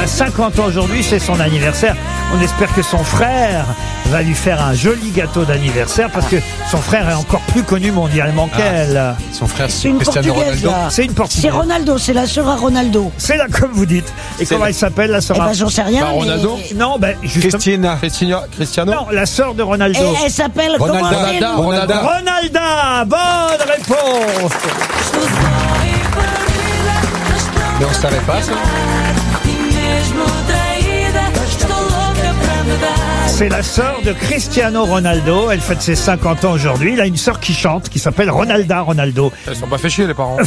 a 50 ans aujourd'hui, c'est son anniversaire. On espère que son frère va lui faire un joli gâteau d'anniversaire parce que son frère est encore plus connu mondialement qu'elle. Son frère, C'est une Cristiano portugaise, Ronaldo. là. C'est une portugaise. C'est Ronaldo, c'est la sœur à Ronaldo. C'est là comme vous dites. Et comment elle s'appelle la sœur? Eh ben, j'en sais rien. Ronaldo. mais- Non, ben justement. Cristiano. Non, la sœur de Ronaldo. Et elle s'appelle comment Ronaldo. elle Ronaldo. Ronalda, bonne réponse. Mais on savait pas ça. C'est la sœur de Cristiano Ronaldo. Elle fête ses 50 ans aujourd'hui. Il a une sœur qui chante, qui s'appelle Ronalda Ronaldo. Ils sont pas fait chier les parents.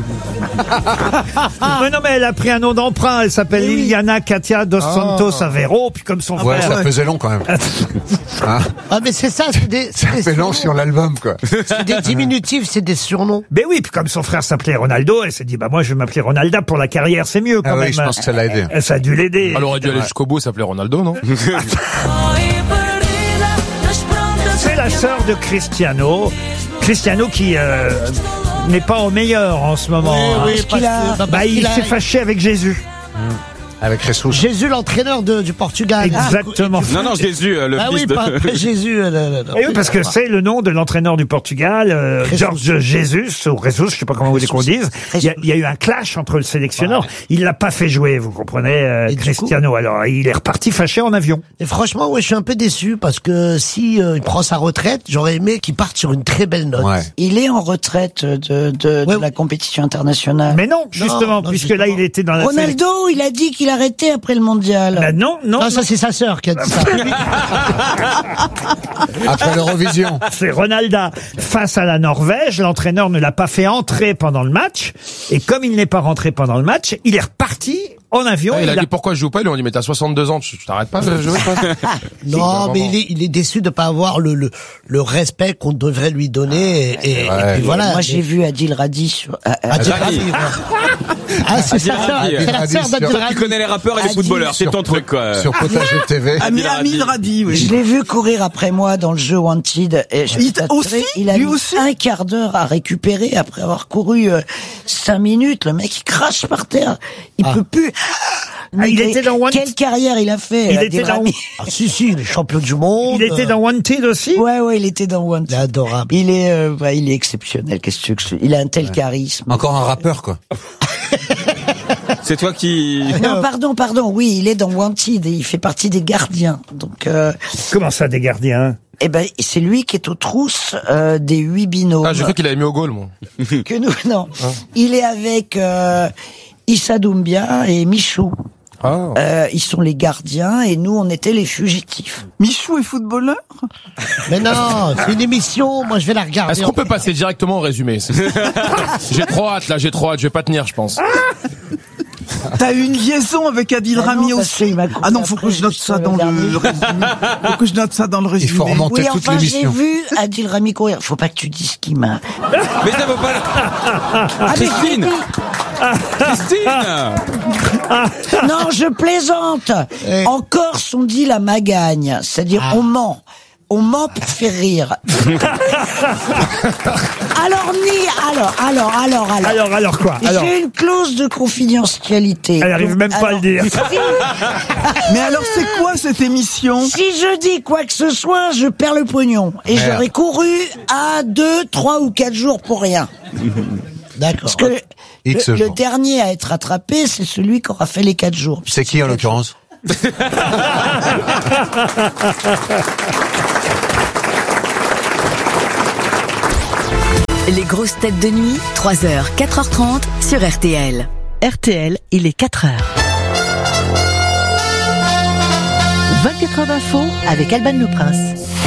Mais non, mais elle a pris un nom d'emprunt. Elle s'appelle Liliana Katia dos Santos Aveiro. Puis comme son Ouais, frère. ça faisait long quand même. Hein, Ah, mais c'est ça, c'est des ça fait long sur l'album, quoi. c'est des diminutifs, c'est des surnoms. Mais oui, puis comme son frère s'appelait Ronaldo, elle s'est dit, bah moi je vais m'appeler Ronalda pour la carrière, c'est mieux quand Ah même. oui, je pense que ça l'a aidé. Ça a dû l'aider. Elle aurait dû aller jusqu'au bout, s'appeler Ronaldo, non? C'est la sœur de Cristiano. Cristiano qui n'est pas au meilleur en ce moment. Il s'est fâché avec Jésus. Avec Jesus. Jésus, l'entraîneur du Portugal. Exactement. Non, Jésus, le Ah fils oui, de... pas Jésus. Et oui, parce que c'est le nom de l'entraîneur du Portugal, George Jesus, ou Jesus, je sais pas comment vous voulez qu'on dise. Il y a eu un clash entre le sélectionneur. Ouais. Il l'a pas fait jouer, vous comprenez, Cristiano. Alors, il est reparti fâché en avion. Et franchement, ouais, je suis un peu déçu parce que si il prend sa retraite, j'aurais aimé qu'il parte sur une très belle note. Ouais. Il est en retraite de la compétition internationale. Mais non, justement, puisque là, il était dans la Ronaldo, il a dit qu'il arrêtait après le mondial. Ben non. Non, ça c'est sa sœur qui a dit ça. Après l'Eurovision. C'est Ronalda face à la Norvège. L'entraîneur ne l'a pas fait entrer pendant le match. Et comme il n'est pas rentré pendant le match, il est reparti en avion. Il a dit pourquoi je joue pas, ils lui ont dit mais t'as 62 ans, tu t'arrêtes pas de jouer quoi. Non, mais il est déçu de pas avoir le respect qu'on devrait lui donner et puis voilà. Moi j'ai vu Adil Radi sur Adil Rami. Ah, c'est sa sœur, c'est la sœur d'Adil Toi qui Rami. connais les rappeurs et les footballeurs, c'est ton truc quoi. Sur Potage TV. Amir Radi, oui. Je l'ai vu courir après moi dans le jeu Wanted. Et il a mis un quart d'heure à récupérer après avoir couru 5 minutes. Le mec, il crache par terre. Il peut plus. Il était dans Wanted. Quelle carrière il a fait? Il était dans... Ah, si, il est champion du monde. Il était dans Wanted aussi? Ouais, il était dans Wanted. Il est adorable. Il est exceptionnel. Qu'est-ce que tu veux que il a un tel charisme. Encore un rappeur, quoi. C'est toi qui... Non, pardon. Oui, il est dans Wanted et il fait partie des gardiens. Donc, Comment ça, des gardiens? eh ben, c'est lui qui est aux trousses des 8 binômes. Ah, j'ai cru qu'il avait mis au goal, moi. Que nous, non. Il est avec Issa Doumbia et Michou. Ils sont les gardiens et nous, on était les fugitifs. Michou est footballeur? Mais non, c'est une émission, moi je vais la regarder. Est-ce qu'on peut passer directement au résumé? J'ai trop hâte, je vais pas tenir, je pense. T'as eu une liaison avec Adil Rami non, parce aussi? qu'il m'a Ah non, coupé faut que après, je note je ça te dans regarde. le résumé. Faut que je note ça dans le Il faut résumé. remonter Oui, toute enfin, j'ai l'émission. vu Adil Rami courir. Faut pas que tu dises qui m'a... Mais ça vaut pas... Christine! Non, je plaisante. En Corse, on dit la magagne. C'est-à-dire, on ment. On ment pour faire rire. Alors quoi? J'ai une clause de confidentialité. Elle arrive même pas à le dire. Mais alors, c'est quoi cette émission? Si je dis quoi que ce soit, je perds le pognon. Et j'aurais couru à 2, 3 ou 4 jours pour rien. D'accord. Parce que le dernier à être attrapé, c'est celui qui aura fait les 4 jours. C'est qui en l'occurrence? Les grosses têtes de nuit, 3h, 4h30 sur RTL. RTL, il est 4h. 24 heures d'info avec Alban Le Prince.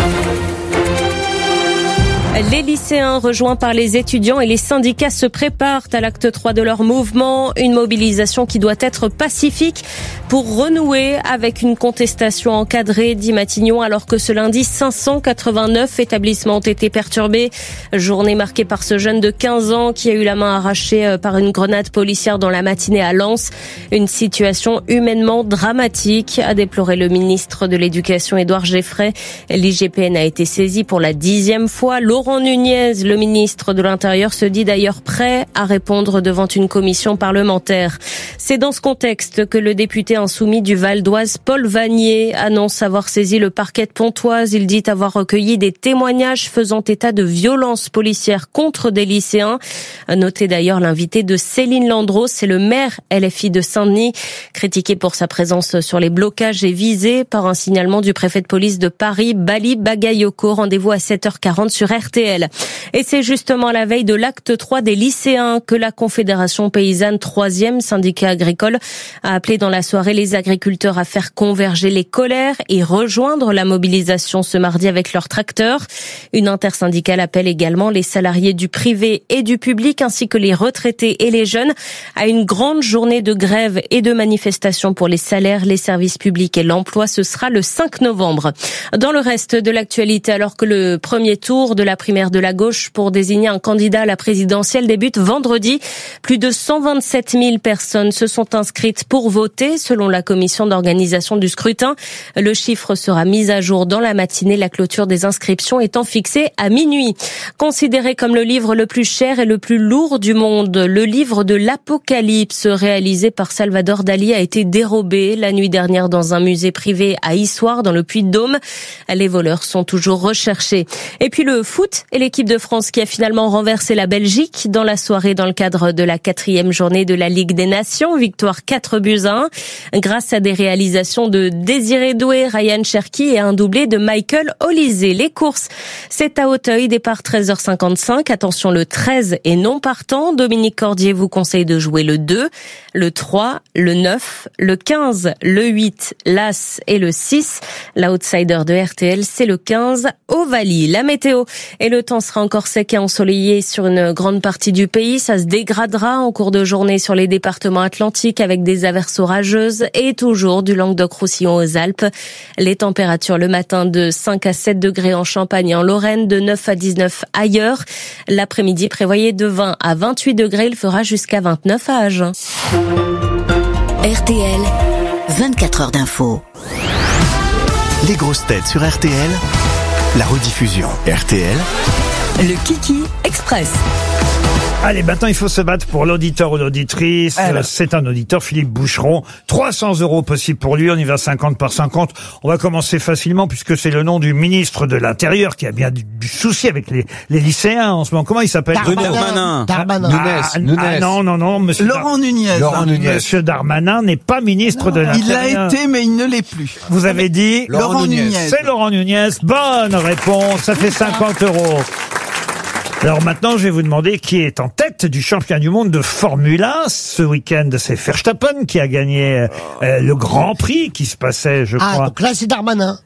Les lycéens rejoints par les étudiants et les syndicats se préparent à l'acte 3 de leur mouvement. Une mobilisation qui doit être pacifique pour renouer avec une contestation encadrée, dit Matignon, alors que ce lundi, 589 établissements ont été perturbés. Journée marquée par ce jeune de 15 ans qui a eu la main arrachée par une grenade policière dans la matinée à Lens. Une situation humainement dramatique, a déploré le ministre de l'Éducation Édouard Geoffrey. L'IGPN a été saisi pour la 10e fois. Laurent Laurent Nunez, le ministre de l'Intérieur, se dit d'ailleurs prêt à répondre devant une commission parlementaire. C'est dans ce contexte que le député insoumis du Val d'Oise, Paul Vanier, annonce avoir saisi le parquet de Pontoise. Il dit avoir recueilli des témoignages faisant état de violences policières contre des lycéens. Notez d'ailleurs l'invité de Céline Landreau, c'est le maire LFI de Saint-Denis, critiqué pour sa présence sur les blocages et visé par un signalement du préfet de police de Paris, Bali Bagayoko. Rendez-vous à 7h40 sur RTL. Et c'est justement la veille de l'acte 3 des lycéens que la Confédération paysanne, 3e syndicat agricole, a appelé dans la soirée les agriculteurs à faire converger les colères et rejoindre la mobilisation ce mardi avec leurs tracteurs. Une intersyndicale appelle également les salariés du privé et du public ainsi que les retraités et les jeunes à une grande journée de grève et de manifestation pour les salaires, les services publics et l'emploi. Ce sera le 5 novembre. Dans le reste de l'actualité, alors que le premier tour de la primaire de la gauche pour désigner un candidat à la présidentielle débute vendredi, plus de 127 000 personnes se sont inscrites pour voter selon la commission d'organisation du scrutin. Le chiffre sera mis à jour dans la matinée, la clôture des inscriptions étant fixée à minuit. Considéré comme le livre le plus cher et le plus lourd du monde, le livre de l'Apocalypse réalisé par Salvador Dali a été dérobé la nuit dernière dans un musée privé à Issoire dans le Puy-de-Dôme. Les voleurs sont toujours recherchés. Et puis le foot et l'équipe de France qui a finalement renversé la Belgique dans la soirée dans le cadre de la 4e journée de la Ligue des Nations. Victoire 4-1 grâce à des réalisations de Désiré Doué, Ryan Cherki et un doublé de Michael Olysée. Les courses, c'est à Auteuil, départ 13h55. Attention, le 13 est non partant. Dominique Cordier vous conseille de jouer le 2, le 3, le 9, le 15, le 8, l'As et le 6. L'outsider de RTL, c'est le 15, Ovalie. La météo et le temps sera encore sec et ensoleillé sur une grande partie du pays. Ça se dégradera en cours de journée sur les départements atlantiques avec des averses orageuses et toujours du Languedoc-Roussillon aux Alpes. Les températures le matin de 5 à 7 degrés en Champagne et en Lorraine, de 9 à 19 ailleurs. L'après-midi prévoyé de 20 à 28 degrés, il fera jusqu'à 29 à Agen. RTL, 24 heures d'info. Les grosses têtes sur RTL, la rediffusion RTL. Le Kiki Express. Allez, maintenant, il faut se battre pour l'auditeur ou l'auditrice. C'est un auditeur, Philippe Boucheron. 300 € possible pour lui. On y va 50 par 50. On va commencer facilement puisque c'est le nom du ministre de l'Intérieur qui a bien du souci avec les lycéens en ce moment. Comment il s'appelle? Darmanin. Non, monsieur Laurent Nunez. Monsieur Darmanin n'est pas ministre de l'Intérieur. Il l'a été, mais il ne l'est plus. Vous avez dit? Laurent Nunez. C'est Laurent Nunez. Bonne réponse. Ça fait 50 €. Alors maintenant, je vais vous demander qui est en tête du championnat du monde de Formule 1. Ce week-end, c'est Verstappen qui a gagné le Grand Prix qui se passait, je crois. Ah, donc là, c'est Darmanin.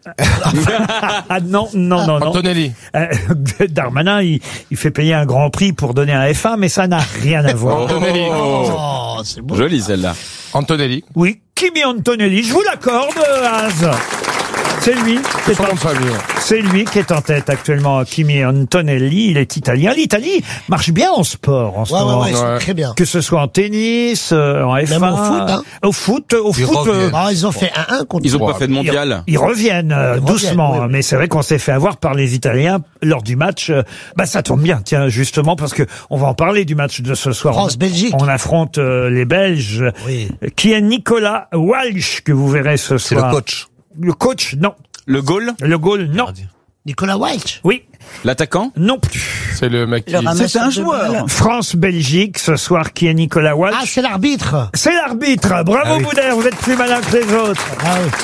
Non. Antonelli. Darmanin, il fait payer un Grand Prix pour donner un F1, mais ça n'a rien à voir. Antonelli. Oh, c'est beau. Jolie celle-là. Antonelli. Oui, Kimi Antonelli, je vous l'accorde, Az. C'est lui. C'est lui qui est en tête actuellement, Kimi Antonelli. Il est italien. L'Italie marche bien en sport en ce moment. Ouais, très bien. Que ce soit en tennis, en F1. Même au foot, hein. Au foot. Ils ont fait 1-1 contre. Ils ont pas fait de mondial. Ils reviennent doucement. Oui. Mais c'est vrai qu'on s'est fait avoir par les Italiens lors du match. Ça tombe bien, tiens, justement, parce que on va en parler du match de ce soir. France-Belgique. On affronte les Belges. Oui. Qui est Nicolas Walsh, que vous verrez ce soir. C'est le coach. Le coach, non. Le goal? Le goal, non. Nicolas Walsh. Oui. L'attaquant? Non plus. C'est le mec qui... C'est un joueur. France-Belgique, ce soir, qui est Nicolas Walsh. Ah, c'est l'arbitre. C'est l'arbitre. Bravo, Boudère, vous êtes plus malin que les autres. Ah oui.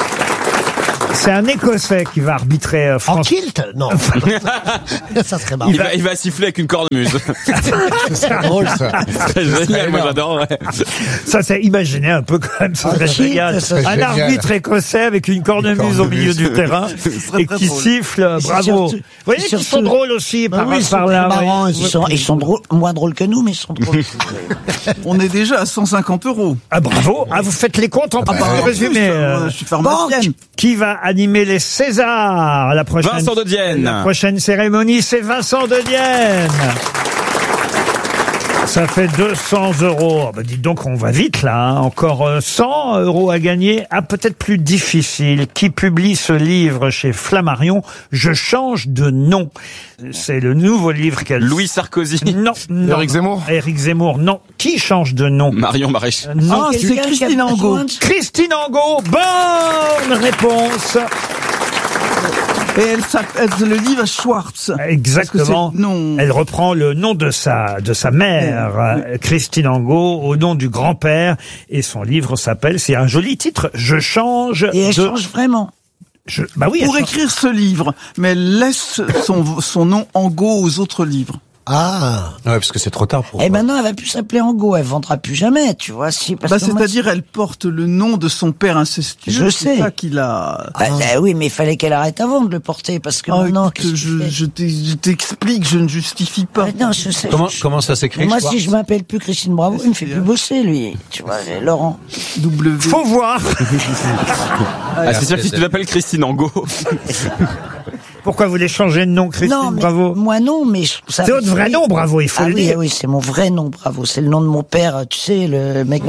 C'est un Écossais qui va arbitrer France. En kilt? Non. Ça serait marrant. Il va siffler avec une cornemuse. C'est drôle, ça. C'est génial, moi j'adore. Ça, c'est imaginer un peu quand même, ça serait génial. Un arbitre écossais avec une cornemuse au milieu du terrain et qui siffle. Bravo. Vous voyez qu'ils sont drôles aussi par là. Marrants, ils sont drôles, moins drôles que nous, mais ils sont drôles. On est déjà à 150 €. Ah, bravo. Ah, vous faites les comptes en résumé. Je suis pharmacienne. Qui va animer les Césars la prochaine? Vincent de Dienne. La prochaine cérémonie, c'est Vincent de Dienne. Ça fait 200 €. Ah bah dites donc, on va vite là. Hein. Encore 100 € à gagner. Ah, peut-être plus difficile. Qui publie ce livre chez Flammarion? Je change de nom. C'est le nouveau livre qu'elle... Louis Sarkozy. Non. Éric Zemmour. Éric Zemmour, non. Qui change de nom? Marion Maréchal. Non. Ah, c'est Christine Angot. Christine Angot. Bonne réponse. Et elle le livre à Schwartz. Exactement. Non. Elle reprend le nom de sa mère, Christine Angot, au nom du grand-père. Et son livre s'appelle, c'est un joli titre, Je change Et elle change vraiment. Bah oui. Pour écrire ce livre, mais elle laisse son nom Angot aux autres livres. Ah. Ouais, parce que c'est trop tard pour. Et maintenant, elle va plus s'appeler Angot, elle vendra plus jamais, tu vois. Si, parce que c'est-à-dire, elle porte le nom de son père incestueux. Je sais. C'est ça qu'il a. Oui, mais il fallait qu'elle arrête avant de le porter, parce que maintenant. Écoute, je t'explique, je ne justifie pas. Non, je sais. Comment ça s'écrit? Moi, si je m'appelle plus Christine Bravo, il me fait plus bosser, lui. Tu vois, Laurent. W. Faut voir. C'est sûr que si tu t'appelles Christine Angot. Pourquoi vous voulez changer de nom, Christine Non, mais Bravo? Moi non, mais c'est votre vrai nom, Bravo, il faut le dire. Oui, c'est mon vrai nom, Bravo. C'est le nom de mon père, tu sais, le mec.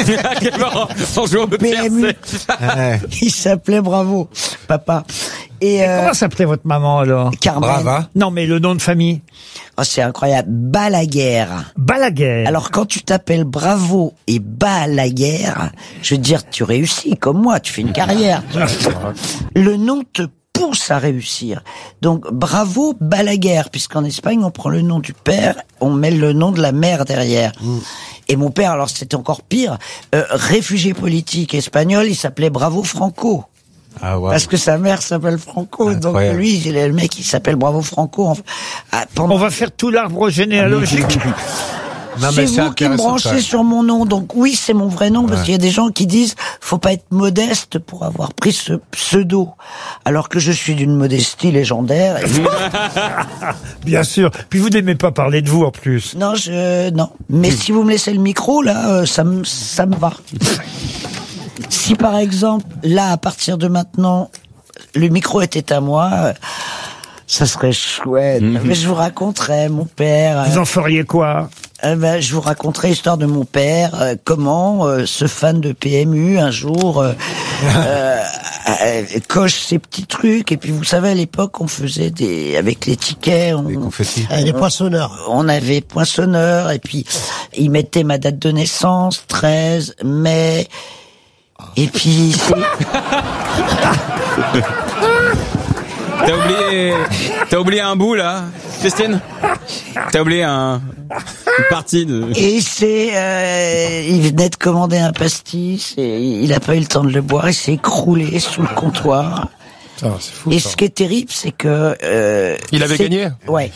PMU. Il s'appelait Bravo, papa. Et comment s'appelait votre maman alors? Carmen. Brava. Non, mais le nom de famille? Oh, c'est incroyable. Balaguer. Balaguer. Alors quand tu t'appelles Bravo et Balaguer, je veux dire, tu réussis comme moi, tu fais une carrière. Le nom te pousse à réussir. Donc Bravo Balaguer, puisqu'en Espagne on prend le nom du père, on met le nom de la mère derrière. Et mon père, alors c'était encore pire, réfugié politique espagnol, il s'appelait Bravo Franco. Ah ouais. Parce que sa mère s'appelle Franco, Incroyable. donc lui, il est le mec qui s'appelle Bravo Franco. On va faire tout l'arbre généalogique. C'est vous qui me branchez sur mon nom, donc oui, c'est mon vrai nom, parce qu'il y a des gens qui disent faut pas être modeste pour avoir pris ce pseudo, alors que je suis d'une modestie légendaire. Bien sûr. Puis vous n'aimez pas parler de vous en plus. Non, non. Mais si vous me laissez le micro, là, ça me va. Si par exemple, là, à partir de maintenant, le micro était à moi, ça serait chouette. Mais je vous raconterais, mon père. Vous en feriez quoi? Je vous raconterai l'histoire de mon père, comment ce fan de PMU un jour coche ses petits trucs, et puis vous savez à l'époque on faisait avec les tickets, les poinçonneurs. On avait poinçonneurs, et puis il mettait ma date de naissance, 13 mai, et puis T'as oublié un bout là, Christine? T'as oublié une partie de... Et il venait de commander un pastis et il a pas eu le temps de le boire, il s'est écroulé sous le comptoir. Putain, c'est fou, et ça. ce qui est terrible, c'est que... il avait gagné? Ouais.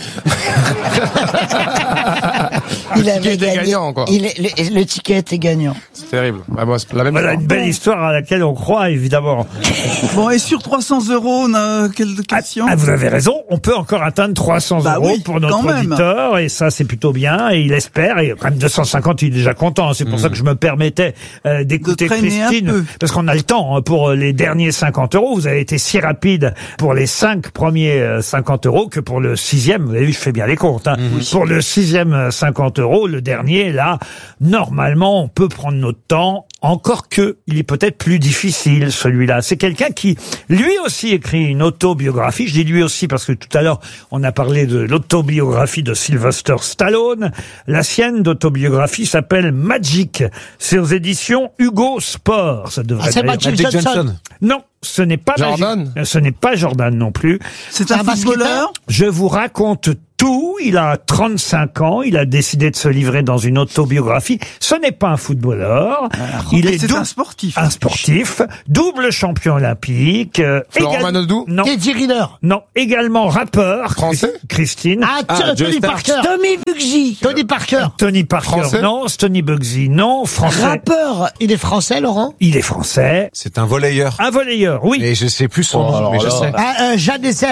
Il avait était gagnant, quoi. Le ticket était gagnant. C'est terrible. Ah, bon, c'est la même voilà histoire. une belle histoire à laquelle on croit, évidemment. Bon, et sur 300 €, on a quelle question? Vous avez raison, on peut encore atteindre 300 € oui, pour notre quand même. auditeur, et ça c'est plutôt bien, et il espère, et quand même 250, il est déjà content, c'est pour ça que je me permettais d'écouter De traîner un Christine, peu. parce qu'on a le temps pour les derniers 50 €, vous avez été si rapide pour les 5 premiers 50 € que pour le 6e, vous avez vu, je fais bien les comptes, hein. Pour le 6e 50 €, le dernier, là, normalement, on peut prendre notre temps, encore que il est peut-être plus difficile, celui-là. C'est quelqu'un qui, lui aussi, écrit une autobiographie. Je dis lui aussi parce que tout à l'heure, on a parlé de l'autobiographie de Sylvester Stallone. La sienne d'autobiographie s'appelle Magic. C'est aux éditions Hugo Sport. Ça devrait c'est être- Magic Johnson. Non, ce n'est pas Jordan. Magic. Ce n'est pas Jordan non plus. C'est un footballeur? Je vous raconte tout. Il a 35 ans. Il a décidé de se livrer dans une autobiographie. Ce n'est pas un footballeur. C'est un sportif. Un sportif, double champion olympique. Florent Manodou? Non. Teddy Riner. Non, également rappeur. Français? Christine. Tony Joey Stark. Parker. Tommy Bugsy. Tony Parker. Tony Parker, Français? non. Tony Bugsy, non. Français. Rappeur. Il est français, Laurent? Il est français. C'est un volleyeur. Un volleyeur, oui. Et je sais plus son Oh, nom, alors mais je là. sais. Jeanne et Serge.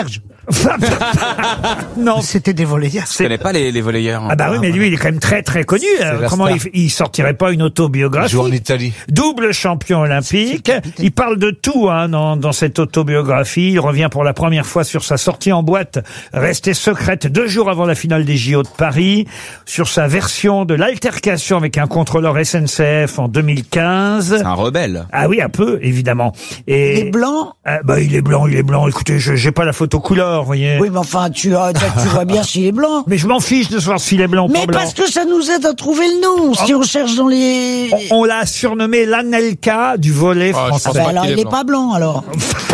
Non. C'était des volleyeurs. Je connais pas les volleyeurs. Ah bah oui, mais lui, il est quand même très très connu. Comment il sortirait pas une autobiographie? Il joue en Italie. Double champion olympique. Il parle de tout dans cette autobiographie. Il revient pour la première fois sur sa sortie en boîte, restée secrète 2 jours avant la finale des JO de Paris, sur sa version de l'altercation avec un contrôleur SNCF en 2015. C'est un rebelle. Ah oui, un peu, évidemment. Et Il est blanc? Bah il est blanc. Écoutez, j'ai pas la photo couleur, vous voyez. Oui, mais enfin, tu vois bien s'il est blanc. Mais je m'en fiche de savoir s'il est blanc ou Mais pas blanc. parce que ça nous aide à trouver le nom, si on cherche dans les... On l'a surnommé l'Anelka du volley français. Ah bah alors, il est pas blanc, alors.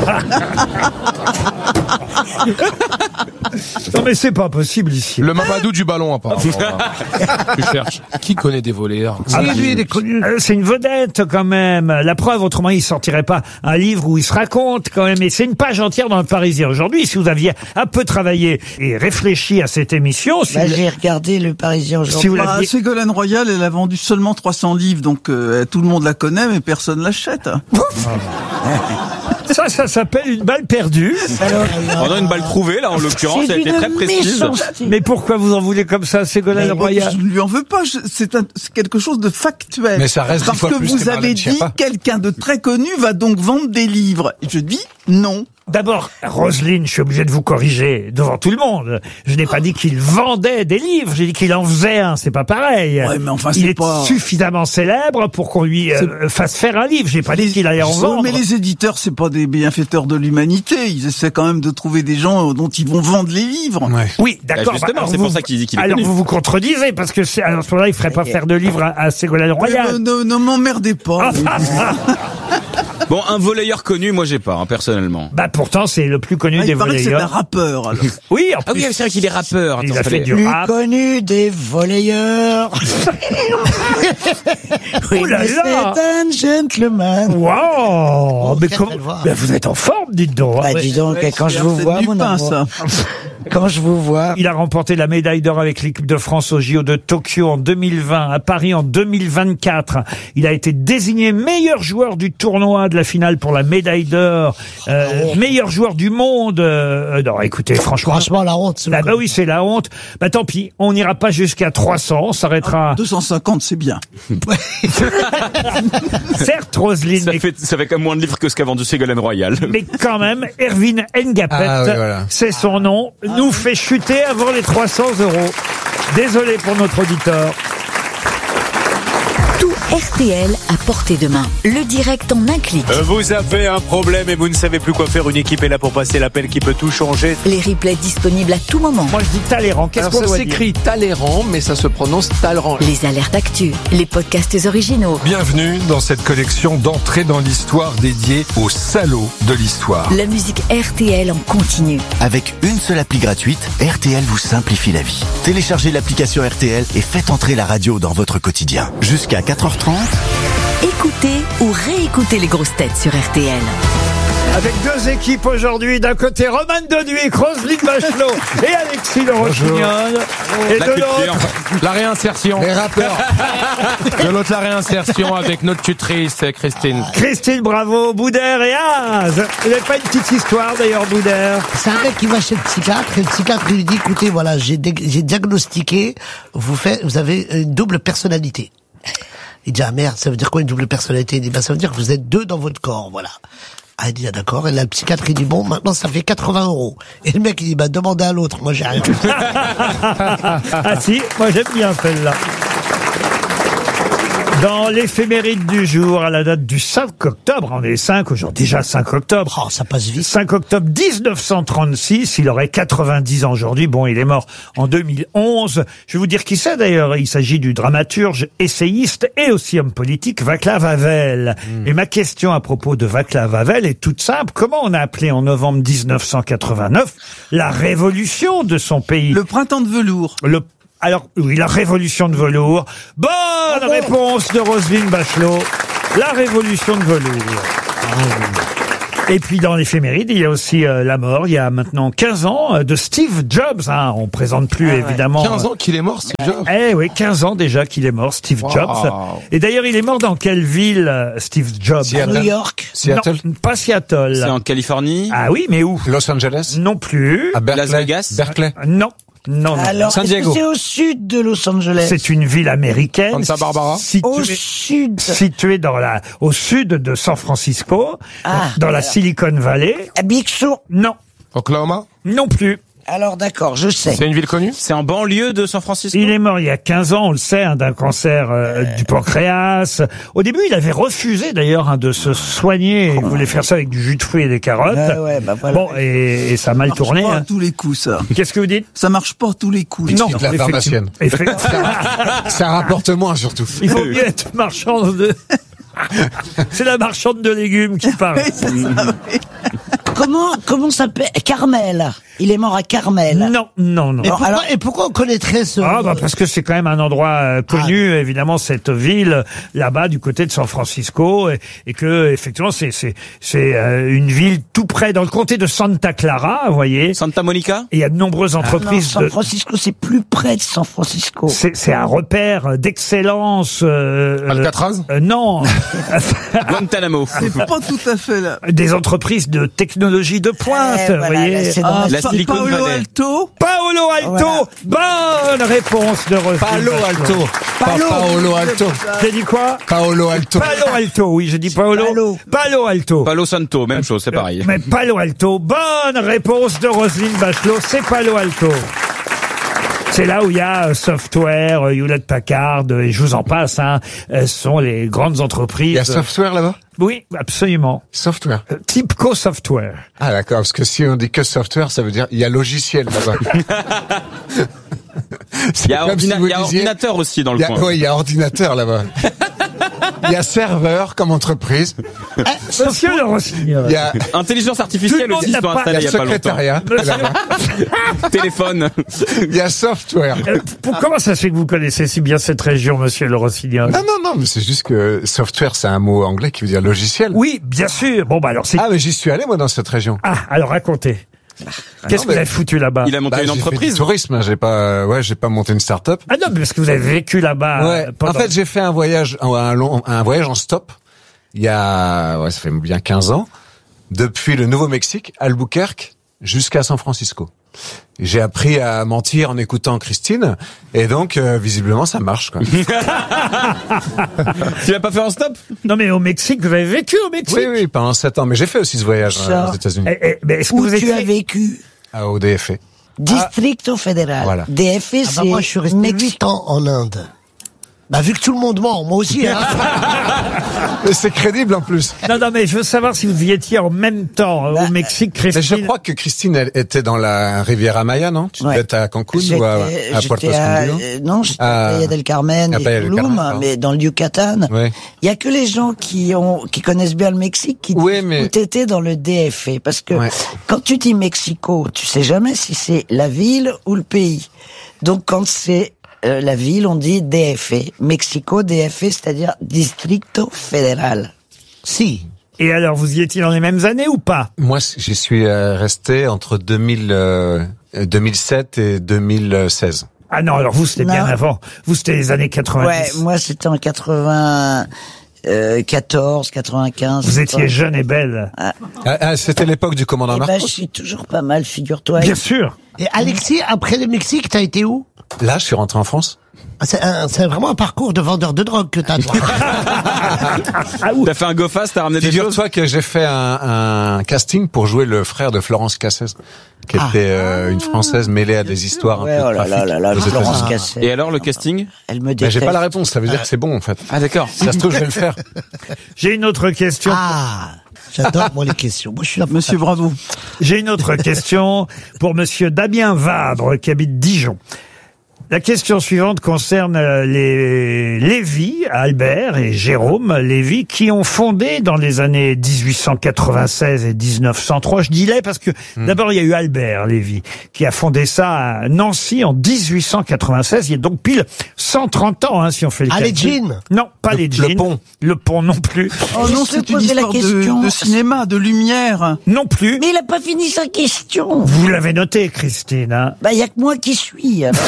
Non mais c'est pas possible ici. Le Mamadou du ballon, apparemment. Tu cherches. Qui connaît des volleyeurs? Lui, il est connu. C'est une vedette quand même. La preuve, autrement, il sortirait pas un livre où il se raconte quand même. Et c'est une page entière dans le Parisien aujourd'hui. Si vous aviez un peu travaillé et réfléchi à cette émission, si J'ai regardé le Parisien aujourd'hui. Si vous l'aviez- Ségolène Royal, elle a vendu seulement 300 livres, donc tout le monde la connaît, mais personne l'achète. ça s'appelle une balle perdue. On a une balle trouvée, là, en l'occurrence, elle était très précise. Mais pourquoi vous en voulez comme ça, Ségolène Royal? Je ne lui en veux pas, c'est quelque chose de factuel. Mais ça reste 10 Parce fois que plus vous que Marlène avez dit, Schiappa. quelqu'un de très connu va donc vendre des livres. Et je dis non. D'abord, Roselyne, je suis obligé de vous corriger devant tout le monde. Je n'ai pas dit qu'il vendait des livres, j'ai dit qu'il en faisait un, c'est pas pareil. Ouais, mais enfin, il c'est est pas... suffisamment célèbre pour qu'on lui fasse faire un livre. J'ai pas dit qu'il allait en vendre. Mais les éditeurs, c'est pas des bienfaiteurs de l'humanité. Ils essaient quand même de trouver des gens dont ils vont vendre les livres. Ouais. Oui, d'accord. Bah, justement, c'est pour ça qu'il dit qu'il est alors connu. vous vous contredisez, parce que à ce moment-là, il ferait pas faire de livre à Ségolène Royal. Ne m'emmerdez pas. Bon, un volleyeur connu, moi j'ai pas, hein, personnellement. Bah pourtant, c'est le plus connu des Il paraît que c'est un volleyeurs. rappeur. Alors. Oui, en Ah oui, plus, c'est vrai qu'il est rappeur. il Attends, a fait du Plus rap. connu des volleyeurs. Oui, Oh là mais là. c'est un gentleman. Wow, mais quelle comment, belle voix. ben, vous êtes en forme, dites donc. Bah, dis donc, quand je vous C'est vois, du mon pain, amour. ça. Quand je vous vois. Il a remporté la médaille d'or avec l'équipe de France au JO de Tokyo en 2020, à Paris en 2024. Il a été désigné meilleur joueur du tournoi de la finale pour la médaille d'or, meilleur joueur du monde. Non, écoutez, franchement, la honte. bah oui, c'est la honte. Bah tant pis, on n'ira pas jusqu'à 300, on s'arrêtera. 250, c'est bien. Certes, Roselyne, Ça fait quand même moins de livres que ce qu'a vendu Ségolène Royal. mais quand même, Erwin Ngapet, Ah oui, voilà. c'est son nom, nous fait chuter avant les 300 €. Désolé pour notre auditeur. Tout RTL à portée de main. Le direct en un clic. Vous avez un problème et vous ne savez plus quoi faire. Une équipe est là pour passer l'appel qui peut tout changer. Les replays disponibles à tout moment. Moi, je dis Talleyrand. Qu'est-ce qu'on Ça doit dire? s'écrit Talleyrand, mais ça se prononce Talleyrand. Les alertes actu, les podcasts originaux, Bienvenue dans cette collection d'entrées dans l'histoire dédiée aux salauds de l'histoire. la musique RTL en continu. Avec une seule appli gratuite, RTL vous simplifie la vie. Téléchargez l'application RTL et faites entrer la radio dans votre quotidien. Jusqu'à 4h30. Écoutez ou réécoutez les grosses têtes sur RTL. Avec deux équipes aujourd'hui, d'un côté Roman Doduic, Roselyne Bachelot et Alexis de Rossignol. Et La de culture. l'autre, La réinsertion. Les rappeurs. De l'autre, la réinsertion avec notre tutrice, Christine. Christine Bravo, Boudère et Az. Vous n'avez pas une petite histoire d'ailleurs, Boudère? C'est un mec qui va chez le psychiatre et le psychiatre lui dit, écoutez, voilà, j'ai diagnostiqué, vous avez une double personnalité. Il dit, ah merde, ça veut dire quoi une double personnalité? Il dit, bah, ça veut dire que vous êtes deux dans votre corps, voilà. Ah, il dit, ah, d'accord. Et là, le psychiatre, il dit, bon, maintenant, ça fait 80 €. Et le mec, il dit, bah, demandez à l'autre. Moi, j'ai rien. Ah si, moi j'aime bien celle-là. Dans l'éphéméride du jour, à la date du 5 octobre, on est 5 aujourd'hui, déjà 5 octobre. Oh, ça passe vite. 5 octobre 1936, il aurait 90 ans aujourd'hui. Bon, il est mort en 2011. Je vais vous dire qui c'est d'ailleurs. Il s'agit du dramaturge, essayiste et aussi homme politique Václav Havel. Et ma question à propos de Václav Havel est toute simple. Comment on a appelé en novembre 1989 la révolution de son pays? Le printemps de velours. Alors, oui, la révolution de velours. Bonne réponse de Roselyne Bachelot. La révolution de velours. Et puis dans l'éphéméride, il y a aussi la mort, il y a maintenant 15 ans, de Steve Jobs. Hein. On présente plus évidemment... 15 ans qu'il est mort, Steve Jobs. Eh oui, 15 ans déjà qu'il est mort, Steve Jobs. Et d'ailleurs, il est mort dans quelle ville, Steve Jobs? New York. Seattle. Non, pas Seattle. C'est en Californie. Ah oui, mais où? Los Angeles. Non plus. À Berkeley. Las Vegas. Berkeley. Non. Non, non. Alors, San est-ce Diego. que c'est au sud de Los Angeles? C'est une ville américaine. Santa Barbara. Au sud. Située au sud de San Francisco, dans la Silicon Valley. À Big Sur. Non. Oklahoma. Non plus. Alors d'accord, je sais. C'est une ville connue? C'est en banlieue de San Francisco. Il est mort il y a 15 ans, on le sait, d'un cancer du pancréas. Au début, il avait refusé d'ailleurs de se soigner. Il voulait faire ça avec du jus de fruits et des carottes. Bah voilà. Bon, et ça a mal tourné. Pas à tous les coups, ça. Qu'est-ce que vous dites? Ça marche pas à tous les coups. Non, de la pharmacienne. Ça rapporte moins surtout. Il faut mieux être marchande de... C'est la marchande de légumes qui parle. Comment s'appelle Carmel. Il est mort à Carmel. Non. Et pourquoi on connaîtrait ce... Parce que c'est quand même un endroit connu, évidemment, cette ville là-bas du côté de San Francisco, et que effectivement c'est une ville tout près dans le comté de Santa Clara, vous voyez. Santa Monica. Et il y a de nombreuses entreprises. San Francisco, c'est plus près de San Francisco. C'est un repère d'excellence. Alcatraz. Non. Guantanamo. C'est pas tout à fait là. Des entreprises de technologie de pointe, vous voyez. La Silicon Paolo Valley. Alto. Paolo Alto. Voilà. Bonne réponse de Roselyne Palo Bachelot. Alto. Paolo Alto. J'ai dit quoi? Paolo Alto. Palo Alto, oui, j'ai dit Paolo. Palo Alto. Palo Santo, même chose, c'est pareil. Mais Palo Alto, bonne réponse de Roselyne Bachelot, c'est Palo Alto. C'est là où il y a Software, Hewlett-Packard, et je vous en passe, hein. Ce sont les grandes entreprises. Il y a Software là-bas? Oui, absolument. Software. Typco Software. Ah d'accord, parce que si on dit que Software, ça veut dire il y a logiciel là-bas. Il y a ordinateur aussi dans le coin. Oui, il y a ordinateur là-bas. Il y a serveur comme entreprise. Monsieur le Rossignol. Il y a intelligence artificielle aussi, ils sont installés il y a pas longtemps. Secrétariat. Téléphone. Il y a software. Comment ça se fait que vous connaissez si bien cette région, monsieur le Rossignol? Non, mais c'est juste que software, c'est un mot anglais qui veut dire logiciel. Oui, bien sûr. Bon, bah alors c'est... Ah, mais j'y suis allé, moi, dans cette région. Ah, alors racontez. Qu'est-ce que vous avez foutu là-bas? Il a monté une entreprise. J'ai fait du tourisme, j'ai pas monté une start-up. Ah non, parce que vous avez vécu là-bas. Ouais. En fait, j'ai fait un voyage en stop. Il y a, ça fait bien 15 ans. Depuis le Nouveau-Mexique, Albuquerque, jusqu'à San Francisco. J'ai appris à mentir en écoutant Christine, et donc visiblement ça marche, quoi. Tu l'as pas fait en stop? Non, mais au Mexique, vous avez vécu au Mexique? Oui, pendant 7 ans. Mais j'ai fait aussi ce voyage aux États-Unis. Mais est-ce que Où vous tu as vécu? Au DF. Districto Fédéral. Voilà. DF, c'est... moi, je suis resté 8 ans en Inde. Bah, vu que tout le monde ment, moi aussi, hein. Mais c'est crédible en plus. Non, mais je veux savoir si vous y étiez en même temps au Mexique, Christine. Mais je crois que Christine, elle était dans la Riviera Maya, non? Tu devais être à Cancun ou à Puerto Escondido? Non, j'étais à Playa del Carmen et Tulum, mais dans le Yucatan. Ouais. Il y a que les gens qui connaissent bien le Mexique qui disent où t'étais dans le DF. Parce que quand tu dis Mexico, tu sais jamais si c'est la ville ou le pays. Donc quand c'est la ville, on dit DF. Mexico, DF, c'est-à-dire Distrito Fédéral. Si. Et alors, vous y étiez dans les mêmes années ou pas? Moi, j'y suis resté entre 2007 et 2016. Ah non, alors vous, c'était bien avant. Vous, c'était les années 90. Ouais, moi, c'était en 94, 95. Vous étiez jeune et belle. C'était l'époque du commandant Marcos. Je suis toujours pas mal, figure-toi. Bien sûr. Et Alexis, après le Mexique, t'as été où? Là, je suis rentré en France. C'est vraiment un parcours de vendeur de drogue que t'as, toi. T'as fait un go fast, t'as ramené des choses? Figure-toi que j'ai fait un casting pour jouer le frère de Florence Cassez, qui était une Française mêlée à des histoires un peu oh là là, Florence Cassez. Et alors, le casting? Elle me déteste. J'ai pas la réponse, ça veut dire que c'est bon, en fait. Ah, d'accord. Si ça se trouve, je vais le faire. J'ai une autre question. Ah, j'adore, moi, les questions. Moi, je suis là. Monsieur Bravo. J'ai une autre question pour monsieur Damien Vadre, qui habite Dijon. La question suivante concerne les Lévy, Albert et Jérôme Lévy, qui ont fondé dans les années 1896 et 1903. Je dis les parce que d'abord il y a eu Albert Lévy qui a fondé ça à Nancy en 1896. Il y a donc pile 130 ans, si on fait le calcul. Les jeans? Non, pas les jeans. Le pont. Le pont non plus. Oh non, c'est une histoire de cinéma, de lumière. Non plus. Mais il a pas fini sa question. Vous l'avez noté, Christine. Hein. Bah, il y a que moi qui suis. Alors.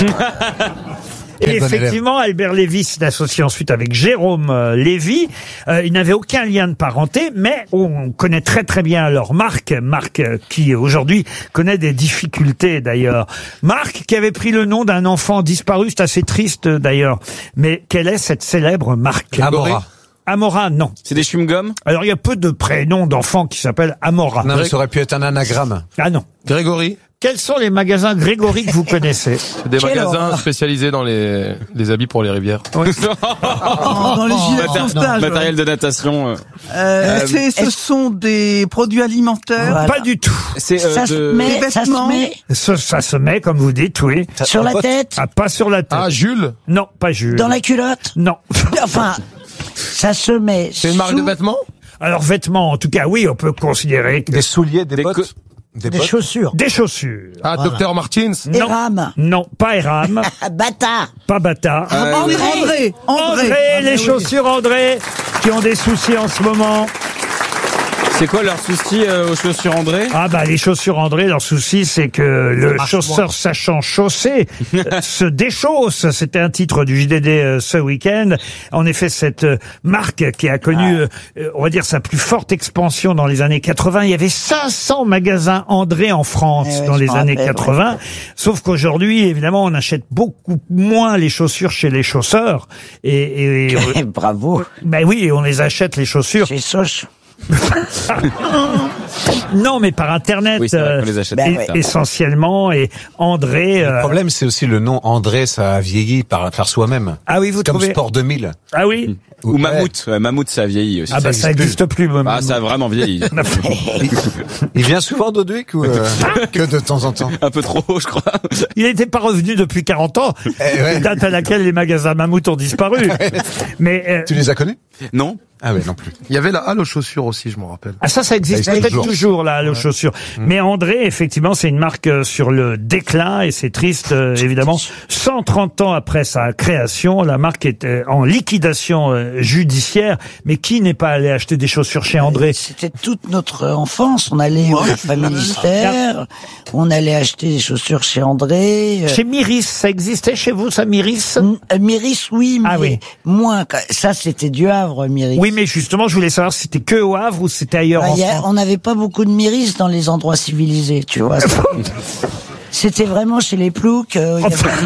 Et effectivement, Albert Lévy s'est associé ensuite avec Jérôme Lévy. Ils n'avaient aucun lien de parenté, mais on connaît très très bien leur marque qui aujourd'hui connaît des difficultés d'ailleurs. Marque qui avait pris le nom d'un enfant disparu, c'est assez triste d'ailleurs. Mais quelle est cette célèbre marque? Amora. Amora, non. C'est des chewing-gums? Alors il y a peu de prénoms d'enfants qui s'appellent Amora. Non, mais ça aurait pu être un anagramme. Ah non. Grégory. Quels sont les magasins Grégory que vous connaissez? Des magasins spécialisés dans les habits pour les rivières. Dans les gilets de sauvetage. Matériel de natation. Ce sont des produits alimentaires. Voilà. Pas du tout. C'est des vêtements. Ça se met, comme vous dites, oui. Sur la tête? Ah, pas sur la tête. Ah, Jules? Non, pas Jules. Dans la culotte? Non. Enfin, ça se met. C'est une marque de vêtements? Alors, vêtements, en tout cas, oui, on peut considérer que... Des souliers, des bottes. Des chaussures. Des chaussures. Ah, voilà. Dr Martins? Eram. Non, pas Eram. Bata. Pas Bata. André. Les chaussures André, qui ont des soucis en ce moment. C'est quoi leur souci aux chaussures André? Ah bah les chaussures André, leur souci c'est que le chausseur sachant chausser se déchausse. C'était un titre du JDD ce week-end. En effet, cette marque qui a connu, on va dire, sa plus forte expansion dans les années 80. Il y avait 500 magasins André en France dans les années 80. Ouais. Sauf qu'aujourd'hui, évidemment, on achète beaucoup moins les chaussures chez les chausseurs. Et bravo. Ben oui, on les achète les chaussures. Chez Soch. Non, mais par Internet, oui, les achète essentiellement. Et André... Le problème, c'est aussi le nom André, ça a vieilli par soi-même. Ah oui, vous comme trouvez... Sport 2000. Ah oui. Ou Mammouth. Mammouth, ça a vieilli aussi. Ah bah ça n'existe plus. Ah, ça a vraiment vieilli. Il vient souvent d'Audouic ou que de temps en temps? Un peu trop, je crois. Il n'était pas revenu depuis 40 ans, date à laquelle les magasins Mammouth ont disparu. Mais tu les as connus? Non. Ah oui, non plus. Il y avait la halle aux chaussures aussi, je me rappelle. Ah ça existe peut-être toujours la halle aux chaussures. Mais André, effectivement, c'est une marque sur le déclin et c'est triste, évidemment. 130 ans après sa création, la marque est en liquidation judiciaire. Mais qui n'est pas allé acheter des chaussures chez André? C'était toute notre enfance. On allait au Familistère, on allait acheter des chaussures chez André. Chez Myris, ça existait chez vous, ça, Myris? Myris, oui, mais moins. Ça, c'était du Havre, Myris. Oui, mais justement, je voulais savoir si c'était que au Havre ou c'était ailleurs en France. On n'avait pas beaucoup de Myris dans les endroits civilisés, tu vois. C'était vraiment chez les ploucs. Nous,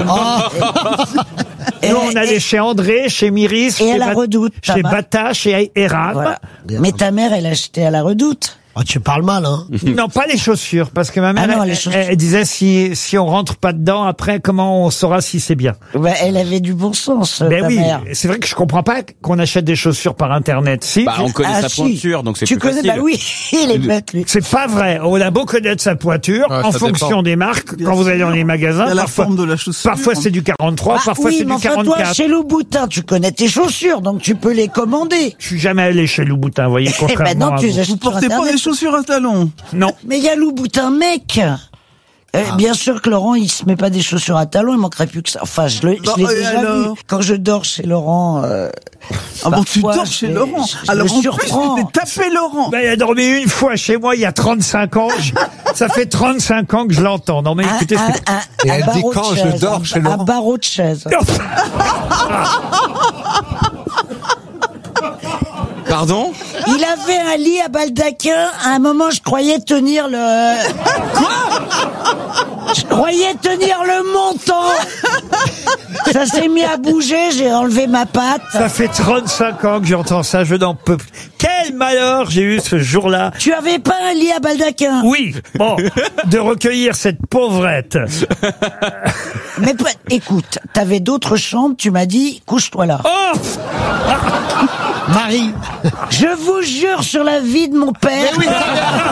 on allait chez André, chez Myris, et à la Redoute, chez Bata, chez Eram. Voilà. Mais ta mère, elle achetait à la Redoute. Ah, tu parles mal, hein? Non, pas les chaussures, parce que ma mère, elle disait si on rentre pas dedans, après, comment on saura si c'est bien? Bah, elle avait du bon sens, ta mère. C'est vrai que je comprends pas qu'on achète des chaussures par Internet. Si. Bah, on connaît sa pointure, donc c'est plus facile. Tu connais, bah oui, il est bête, lui. C'est pas vrai. On a beau connaître sa pointure, en fonction des marques, quand vous allez dans les magasins, la forme de la chaussure. Parfois c'est du 43, parfois c'est du 44. Toi, chez Louboutin, tu connais tes chaussures, donc tu peux les commander. Je suis jamais allé chez Louboutin, vous voyez, contrairement à vous. Vous portez pas des chaussures à talons? Non. Mais il y a Louboutin mec. Bien sûr que Laurent, il se met pas des chaussures à talons, il manquerait plus que ça. Enfin, je l'ai déjà vu. Quand je dors chez Laurent... tu dors chez Laurent? Alors en plus, tu t'es tapé Laurent. Ben, il a dormi une fois chez moi il y a 35 ans. Ça fait 35 ans que je l'entends. Non mais écoutez... Et elle dit quand je dors chez Laurent? Un barreau de chaise. Pardon? Il avait un lit à baldaquin. À un moment, je croyais tenir le... Quoi? Je croyais tenir le montant. Ça s'est mis à bouger, j'ai enlevé ma patte. Ça fait 35 ans que j'entends ça, je n'en peux plus. Quel malheur j'ai eu ce jour-là. Tu avais pas un lit à baldaquin? Oui, bon, de recueillir cette pauvrette. Mais écoute, t'avais d'autres chambres, tu m'as dit, couche-toi là. Oh Marie. Je vous jure sur la vie de mon père. Oui.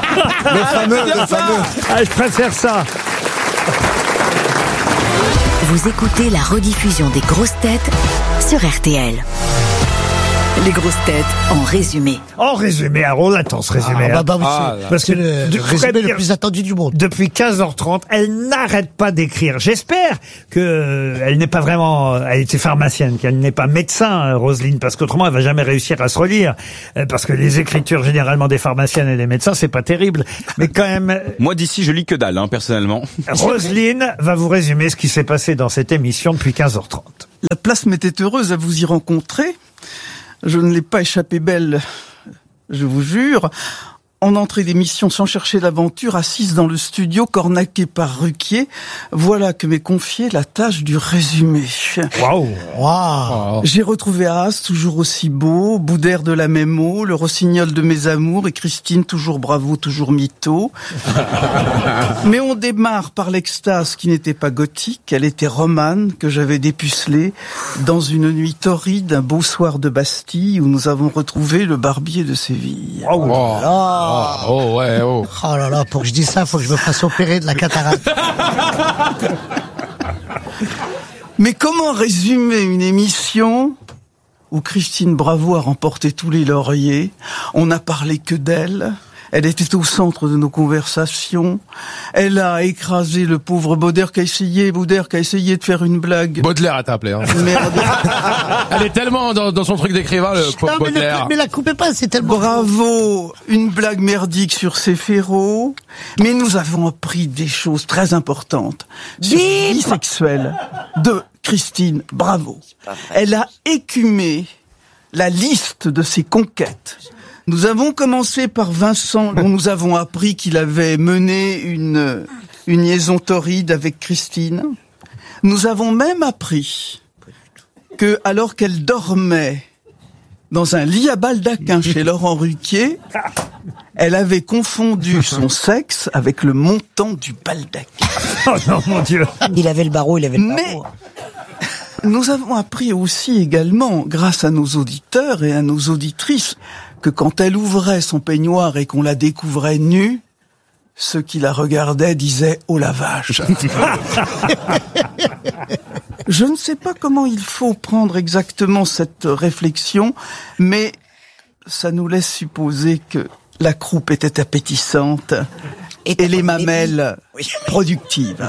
Le fameux. Ah, je préfère ça. Vous écoutez la rediffusion des grosses têtes sur RTL. Les grosses têtes en résumé. En résumé, alors on attend ce résumé. Parce que le résumé le plus attendu du monde. Depuis 15h30, elle n'arrête pas d'écrire. J'espère que elle n'est pas vraiment, elle était pharmacienne, qu'elle n'est pas médecin, Roselyne, parce qu'autrement elle va jamais réussir à se relire. Parce que les écritures généralement des pharmaciennes et des médecins, c'est pas terrible. Mais quand même. Moi d'ici, je lis que dalle, personnellement. Roselyne va vous résumer ce qui s'est passé dans cette émission depuis 15h30. La place m'était heureuse à vous y rencontrer. Je ne l'ai pas échappé belle, je vous jure. En entrée d'émission sans chercher l'aventure, assise dans le studio, cornaquée par Ruquier, voilà que m'est confiée la tâche du résumé. Waouh. J'ai retrouvé Haas, toujours aussi beau, Boudère de la même eau, le Rossignol de mes amours, et Christine, toujours bravo, toujours mytho. Mais on démarre par l'extase qui n'était pas gothique, elle était romane, que j'avais dépucelée, dans une nuit torride, un beau soir de Bastille, où nous avons retrouvé le barbier de Séville. Oh là là, pour que je dise ça, faut que je me fasse opérer de la cataracte. Mais comment résumer une émission où Christine Bravo a remporté tous les lauriers, on n'a parlé que d'elle, elle était au centre de nos conversations, elle a écrasé le pauvre Baudère qui a essayé de faire une blague. Baudelaire a appelé. Merde. Elle est tellement dans son truc d'écrivain, le pauvre Baudelaire. Mais la coupez pas, c'est tellement... Bravo, une blague merdique sur ses férots, mais nous avons appris des choses très importantes sur la vie sexuelle de Christine Bravo. Elle a écumé la liste de ses conquêtes. Nous avons commencé par Vincent, dont nous avons appris qu'il avait mené une liaison torride avec Christine. Nous avons même appris que, alors qu'elle dormait dans un lit à baldaquin chez Laurent Ruquier, elle avait confondu son sexe avec le montant du baldaquin. Oh non, mon Dieu. Il avait le barreau, il avait le barreau. Mais nous avons appris aussi également, grâce à nos auditeurs et à nos auditrices, que quand elle ouvrait son peignoir et qu'on la découvrait nue, ceux qui la regardaient disaient « Oh la vache !» Je ne sais pas comment il faut prendre exactement cette réflexion, mais ça nous laisse supposer que la croupe était appétissante et les mamelles productives.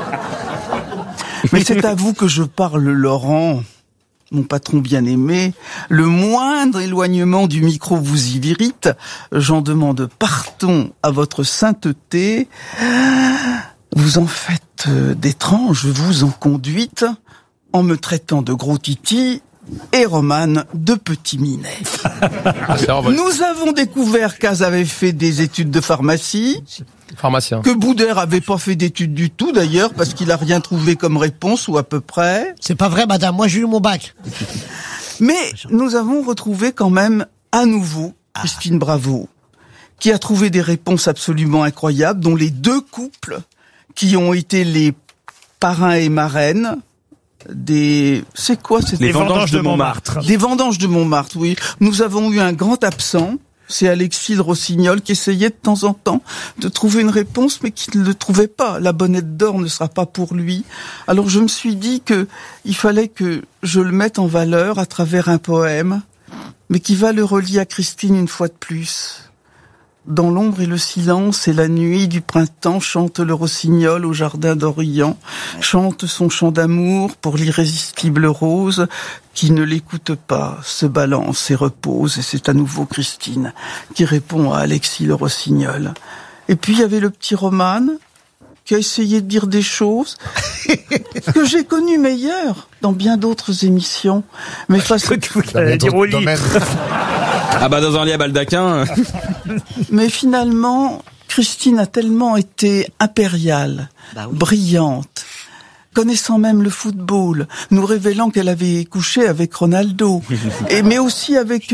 Mais c'est à vous que je parle, Laurent, mon patron bien-aimé. Le moindre éloignement du micro vous y irrite. J'en demande pardon à votre sainteté. Vous en faites d'étranges, vous en conduite, en me traitant de gros titi et Romane de petit minet. Nous avons découvert qu'Az avait fait des études de pharmacie. Pharmacien. Que Boudère avait pas fait d'études du tout d'ailleurs, parce qu'il a rien trouvé comme réponse, ou à peu près. C'est pas vrai, madame, moi j'ai eu mon bac. Mais nous avons retrouvé quand même à nouveau Christine Bravo, qui a trouvé des réponses absolument incroyables, dont les deux couples qui ont été les parrains et marraines des... C'est quoi? Les vendanges de Montmartre. Des vendanges de Montmartre, oui. Nous avons eu un grand absent. C'est Alexis le Rossignol qui essayait de temps en temps de trouver une réponse, mais qui ne le trouvait pas. La bonnette d'or ne sera pas pour lui. Alors je me suis dit que il fallait que je le mette en valeur à travers un poème, mais qui va le relier à Christine une fois de plus. Dans l'ombre et le silence et la nuit du printemps, chante le rossignol au jardin d'Orient, chante son chant d'amour pour l'irrésistible rose, qui ne l'écoute pas, se balance et repose, et c'est à nouveau Christine qui répond à Alexis le rossignol. Et puis il y avait le petit Romane, qui a essayé de dire des choses que j'ai connues meilleures dans bien d'autres émissions. Mais face dire au lit. Ah bah dans un lit à baldaquin. Mais finalement, Christine a tellement été impériale, brillante, connaissant même le football, nous révélant qu'elle avait couché avec Ronaldo, mais aussi avec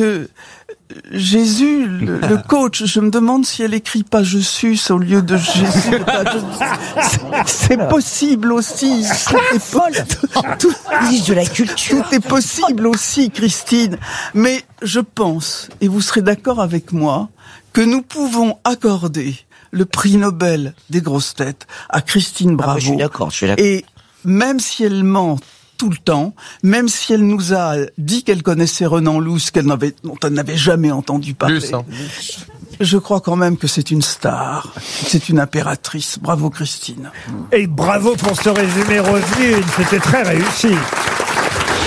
Jésus, le coach. Je me demande si elle écrit pas « Je suce » au lieu de « Jésus ». C'est possible aussi. Tout de la culture. Tout est possible aussi, Christine. Mais je pense, et vous serez d'accord avec moi, que nous pouvons accorder le prix Nobel des grosses têtes à Christine Bravo. Je suis d'accord. Et même si elle ment tout le temps, même si elle nous a dit qu'elle connaissait Renan Luce, dont elle n'avait jamais entendu parler. Luce, hein. Je crois quand même que c'est une star, c'est une impératrice. Bravo Christine. Et bravo pour ce résumé, Roselyne, c'était très réussi.